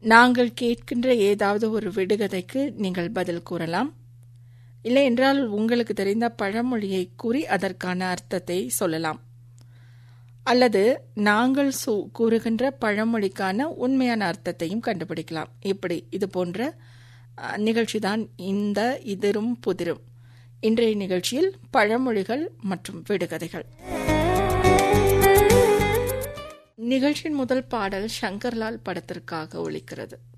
நாங்கள் கேட்கின்ற ஏதாவது ஒரு விடுகதைக்கு நீங்கள் பதில் கூறலாம். இல்லை என்றால் உங்களுக்கு தெரிந்த பழமொழியை கூறி அதற்கான அர்த்தத்தை சொல்லலாம். அல்லது நாங்கள் கூறுகின்ற பழமொழிக்கான உண்மையான அர்த்தத்தையும் கண்டுபிடிக்கலாம். இப்படி இது போன்ற நிகழ்ச்சிதான் இந்த இதிரும் புதிரும். இன்றைய நிகழ்ச்சியில் பழமொழிகள் மற்றும் விடுகதைகள். நிகழ்ச்சியின் முதல் பாடல் சங்கர்லால் படத்திற்காக ஒலிக்கிறது.